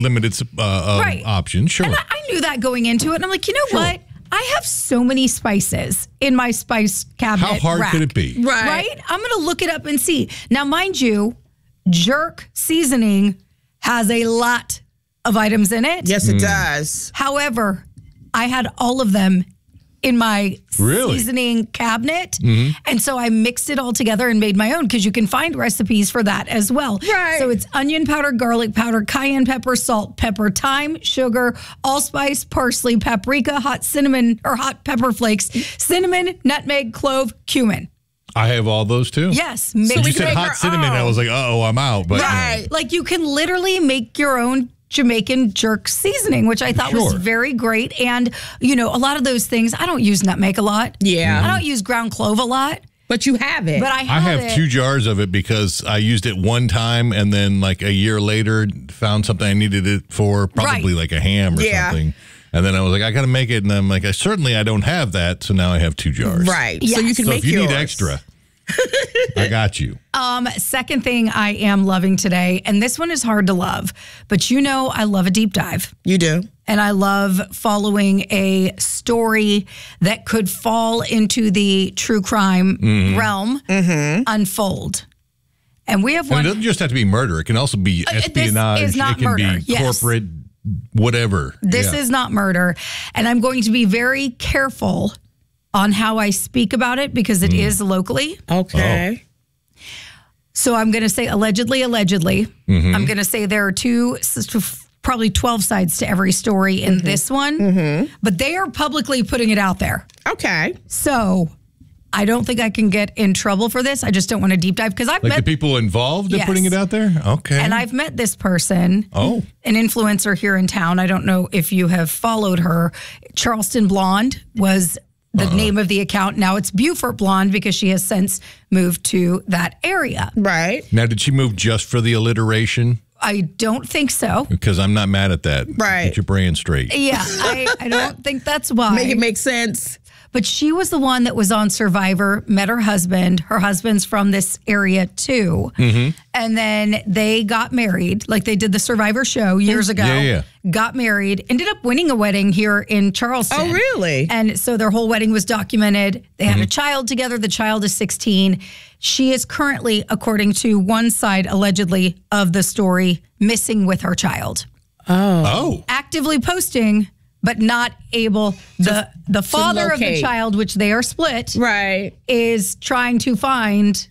limited options. Sure. And I knew that going into it. And I'm like, you know what? I have so many spices in my spice cabinet. How hard could it be? Right? I'm going to look it up and see. Now, mind you, Jerk seasoning has a lot of items in it. Yes, it does. However, I had all of them in my seasoning cabinet. And so I mixed it all together and made my own, because you can find recipes for that as well. Right. So it's onion powder, garlic powder, cayenne pepper, salt, pepper, thyme, sugar, allspice, parsley, paprika, hot cinnamon or hot pepper flakes, cinnamon, nutmeg, clove, cumin. I have all those too. Yes. So you said hot cinnamon, I was like, I'm out. But Like you can literally make your own Jamaican jerk seasoning, which I thought was very great. And, you know, a lot of those things, I don't use nutmeg a lot. Yeah. I don't use ground clove a lot. But you have it. But I have 2 jars of it because I used it one time and then like a year later found something I needed it for, probably like a ham or something. And then I was like, I got to make it. And I'm like, I don't have that. So now I have 2 jars. Right. Yes. So you can make if you yours. need extra, I got you. Second thing I am loving today, and this one is hard to love, but you know I love a deep dive. You do. And I love following a story that could fall into the true crime realm unfold. And we have one. And it doesn't just have to be murder. It can also be espionage. This is not it can murder. be corporate, whatever. This is not murder. And I'm going to be very careful on how I speak about it because it is locally. Okay. So I'm going to say allegedly. I'm going to say there are probably 12 sides to every story in this one, but they are publicly putting it out there. Okay. So I don't think I can get in trouble for this. I just don't want to deep dive because I've met the people involved in putting it out there. Okay. And I've met this person. An influencer here in town. I don't know if you have followed her. Charleston Blonde was the name of the account. Now it's Beaufort Blonde because she has since moved to that area. Right. Now, did she move just for the alliteration? I don't think so. Because I'm not mad at that. Right. Get your brain straight. Yeah, I don't think that's why. Make it make sense. But she was the one that was on Survivor, met her husband. Her husband's from this area too. And then they got married, like they did the Survivor show years ago. Yeah. Got married, ended up winning a wedding here in Charleston. Oh, really? And so their whole wedding was documented. They had a child together. The child is 16. She is currently, according to one side, allegedly, of the story, missing with her child. Oh. Actively posting, but not able. The father of the child, which they are split, is trying to find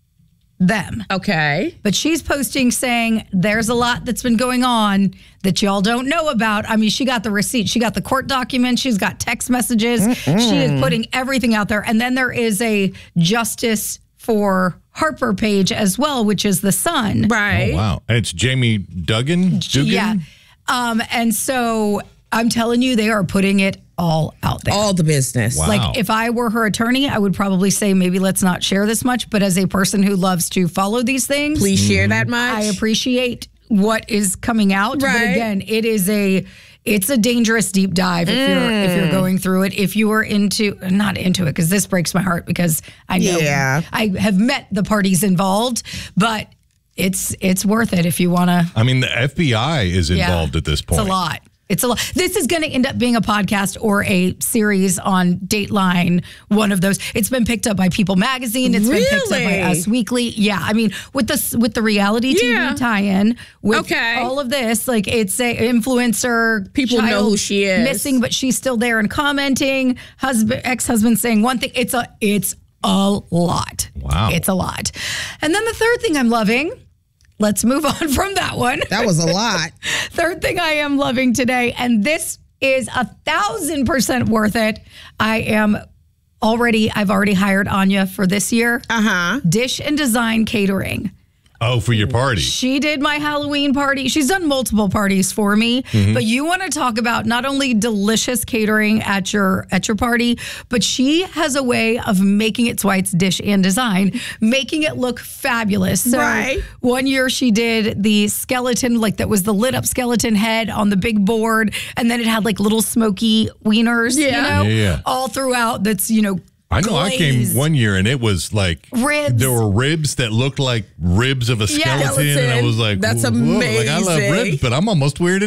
them. Okay. But she's posting saying there's a lot that's been going on that y'all don't know about. I mean, she got the receipt. She got the court documents. She's got text messages. She is putting everything out there. And then there is a Justice for Harper page as well, which is the Sun. Right. Oh, wow. And it's Jamie Dugan? Yeah. And so I'm telling you, they are putting it all out there. All the business. Wow. Like if I were her attorney, I would probably say maybe let's not share this much. But as a person who loves to follow these things, please share that much. I appreciate what is coming out. Right. But again, it's a dangerous deep dive if you're going through it. If you are not into it, because this breaks my heart because I know I have met the parties involved, but it's worth it if you want to. I mean, the FBI is involved at this point. It's a lot. It's a lot. This is going to end up being a podcast or a series on Dateline, one of those. It's been picked up by People Magazine. It's been picked up by Us Weekly. Yeah, I mean, with the reality TV tie-in, with all of this, like it's a influencer. People know who she is. Missing, but she's still there and commenting. Ex-husband saying one thing. It's a lot. Wow. It's a lot. And then the third thing I'm loving. Let's move on from that one. That was a lot. Third thing I am loving today, and this is 1,000% worth it. I've already hired Anya for this year. Dish and Design Catering. Oh, for your party. She did my Halloween party. She's done multiple parties for me. But you want to talk about not only delicious catering at your party, but she has a way of making it so it's Dish and Design, making it look fabulous. So one year she did the skeleton, like that was the lit up skeleton head on the big board. And then it had like little smoky wieners, all throughout. That's, I know I came one year and it was like ribs. There were ribs that looked like ribs of a skeleton. And I was like, that's whoa. amazing. Like, I love ribs, but I'm almost weirded